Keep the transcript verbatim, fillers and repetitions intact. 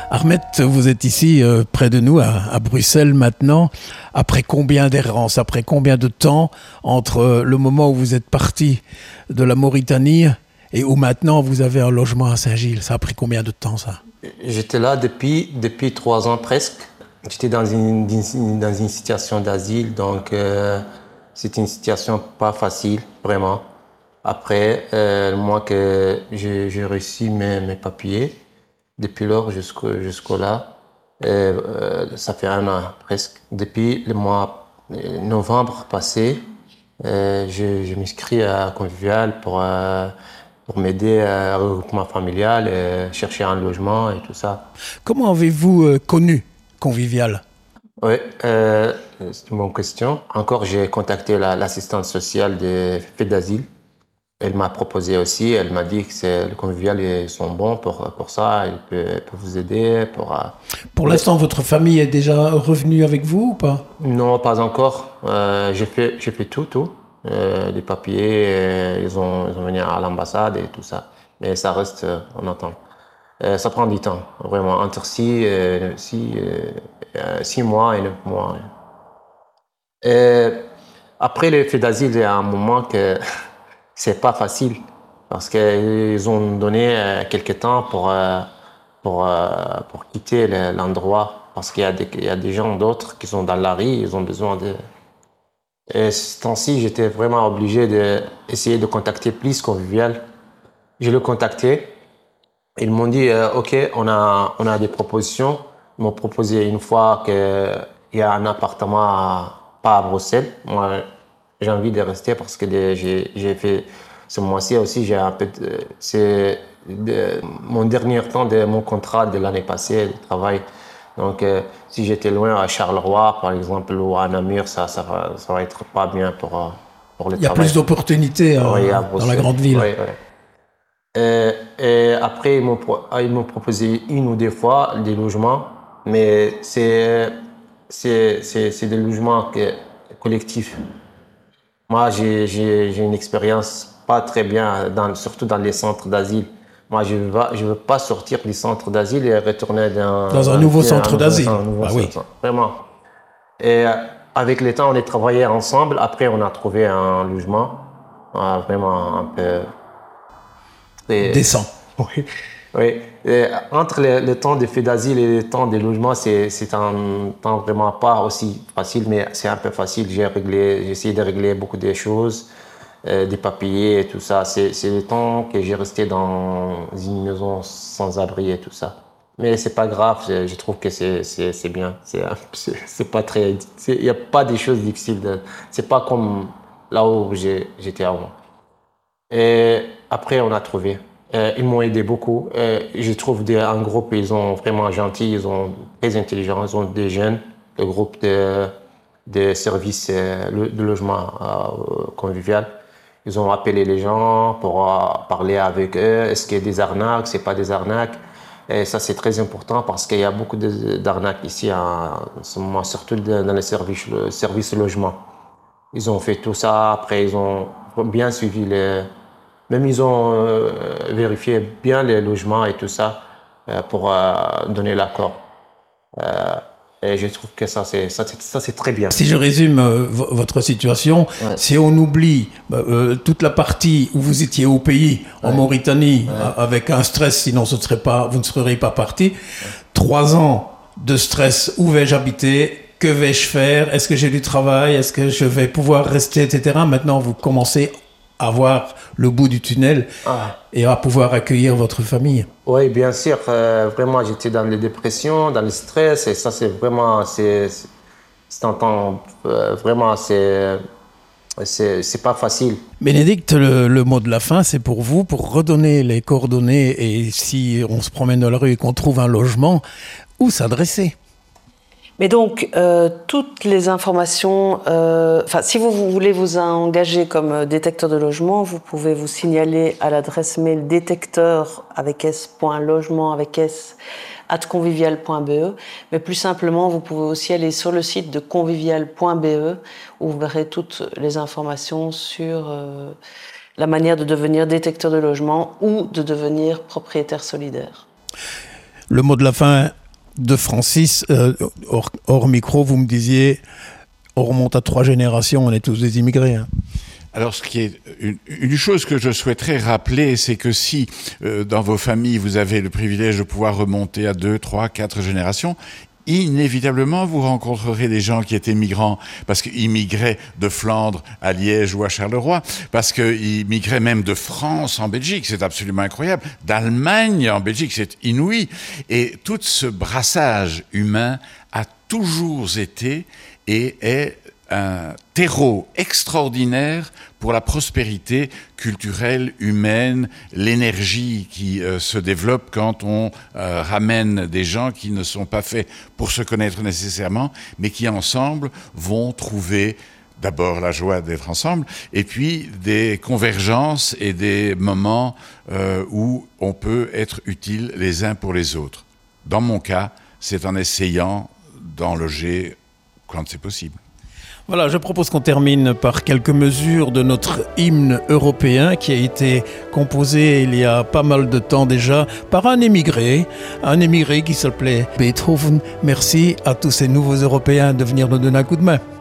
Ahmed, vous êtes ici euh, près de nous, à, à Bruxelles maintenant. Après combien d'errances, après combien de temps entre euh, le moment où vous êtes parti de la Mauritanie et où maintenant vous avez un logement à Saint-Gilles? Ça a pris combien de temps, ça? J'étais là depuis, depuis trois ans presque. J'étais dans une, dans une situation d'asile, donc euh, c'était une situation pas facile, vraiment. Après, euh, moi que j'ai, j'ai reçu mes, mes papiers, depuis lors jusqu'au, jusqu'au là, euh, euh, ça fait un an presque. Depuis le mois euh, novembre passé, euh, je, je m'inscris à Convivial pour, euh, pour m'aider à regroupement familial, euh, chercher un logement et tout ça. Comment avez-vous euh, connu Convivial? Oui, euh, c'est une bonne question. Encore, j'ai contacté la, l'assistante sociale des faits d'asile. Elle m'a proposé aussi, elle m'a dit que c'est, le Convivial, ils sont bons pour, pour ça, ils peuvent, ils peuvent vous aider. Pour, pour l'instant, votre famille est déjà revenue avec vous ou pas? Non, pas encore. Euh, j'ai fait, j'ai fait tout, tout. Euh, les papiers, euh, ils, ont, ils ont venu à l'ambassade et tout ça. Mais ça reste euh, en attente. Euh, ça prend du temps, vraiment, entre six, euh, six, euh, six mois et neuf mois. Et après les faits d'asile, il y a un moment que c'est pas facile parce qu'ils ont donné euh, quelques temps pour, euh, pour, euh, pour quitter le, l'endroit parce qu'il y a des, il y a des gens d'autres qui sont dans la rue, ils ont besoin de... Et ce temps-ci, j'étais vraiment obligé d'essayer de contacter Plus Convivial. Je l'ai contacté. Ils m'ont dit, euh, OK, on a, on a des propositions. Ils m'ont proposé une fois qu'il y a un appartement à, pas à Bruxelles. Moi, j'ai envie de rester parce que de, j'ai, j'ai fait ce mois-ci aussi, j'ai un peu de, c'est de, mon dernier temps de mon contrat de l'année passée de travail. Donc, euh, si j'étais loin à Charleroi, par exemple, ou à Namur, ça, ça, va, ça va être pas bien pour, pour le travail. Il y a plus d'opportunités euh, oui, dans la grande ville. Oui, oui. Et, et après, ils m'ont, ils m'ont proposé une ou deux fois des logements, mais c'est, c'est, c'est, c'est des logements que, collectifs. Moi, j'ai, j'ai, j'ai une expérience pas très bien, dans, surtout dans les centres d'asile. Moi, je ne veux, je veux pas sortir du centre d'asile et retourner dans, dans un dans nouveau centre un d'asile. Un nouveau bah centre, oui. Vraiment. Et avec le temps, on a travaillé ensemble. Après, on a trouvé un logement vraiment un peu... Et, décent. Oui. oui. Et entre le, le temps des faits d'asile et le temps des logements, c'est, c'est un temps vraiment pas aussi facile, mais c'est un peu facile. J'ai réglé, j'ai essayé de régler beaucoup de choses, euh, des papiers et tout ça. C'est, c'est le temps que j'ai resté dans une maison sans abri et tout ça. Mais c'est pas grave, je, je trouve que c'est, c'est, c'est bien. C'est, c'est, c'est pas très, il n'y a pas des choses difficiles. De, c'est pas comme là où j'ai, j'étais avant. Et après, on a trouvé. Euh, ils m'ont aidé beaucoup. Euh, je trouve des, un groupe, ils sont vraiment gentils, ils sont très intelligents, ils ont des jeunes, le groupe de, de services euh, de logement euh, convivial. Ils ont appelé les gens pour euh, parler avec eux. Est-ce qu'il y a des arnaques, c'est pas des arnaques? Et ça, c'est très important parce qu'il y a beaucoup de, d'arnaques ici en ce moment, surtout dans les services, le service logement. Ils ont fait tout ça. Après, ils ont bien suivi les... Même ils ont euh, vérifié bien les logements et tout ça euh, pour euh, donner l'accord. Euh, et je trouve que ça c'est, ça, c'est, ça, c'est très bien. Si je résume euh, v- votre situation, ouais. Si on oublie euh, toute la partie où vous étiez au pays, en ouais. Mauritanie, ouais. avec un stress, sinon ce ne serait pas, vous ne seriez pas parti. Ouais. Trois ans de stress, où vais-je habiter? Que vais-je faire? Est-ce que j'ai du travail? Est-ce que je vais pouvoir rester, et cetera. Maintenant, vous commencez à voir le bout du tunnel ah. et à pouvoir accueillir votre famille. Oui, bien sûr. Euh, vraiment, j'étais dans les dépressions, dans le stress, et ça, c'est vraiment, c'est, c'est, c'est un temps, euh, vraiment, c'est, c'est, c'est pas facile. Bénédicte, le, le mot de la fin, c'est pour vous, pour redonner les coordonnées, et si on se promène dans la rue et qu'on trouve un logement, où s'adresser? Mais donc, euh, toutes les informations, euh, enfin, si vous, vous voulez vous engager comme détecteur de logement, vous pouvez vous signaler à l'adresse mail détecteur avec s.logement avec s at convivial point b e. Mais plus simplement, vous pouvez aussi aller sur le site de convivial point b e où vous verrez toutes les informations sur euh, la manière de devenir détecteur de logement ou de devenir propriétaire solidaire. Le mot de la fin de Francis, euh, hors, hors micro, vous me disiez, on remonte à trois générations, on est tous des immigrés. Hein. Alors, ce qui est une, une chose que je souhaiterais rappeler, c'est que si euh, dans vos familles vous avez le privilège de pouvoir remonter à deux, trois, quatre générations, inévitablement, vous rencontrerez des gens qui étaient migrants parce qu'ils migraient de Flandre à Liège ou à Charleroi, parce qu'ils migraient même de France en Belgique, c'est absolument incroyable, d'Allemagne en Belgique, c'est inouï. Et tout ce brassage humain a toujours été et est un terreau extraordinaire pour la prospérité culturelle, humaine, l'énergie qui euh, se développe quand on euh, ramène des gens qui ne sont pas faits pour se connaître nécessairement, mais qui ensemble vont trouver d'abord la joie d'être ensemble, et puis des convergences et des moments euh, où on peut être utile les uns pour les autres. Dans mon cas, c'est en essayant d'en loger quand c'est possible. Voilà, je propose qu'on termine par quelques mesures de notre hymne européen qui a été composé il y a pas mal de temps déjà par un émigré, un émigré qui s'appelait Beethoven. Merci à tous ces nouveaux Européens de venir nous donner un coup de main.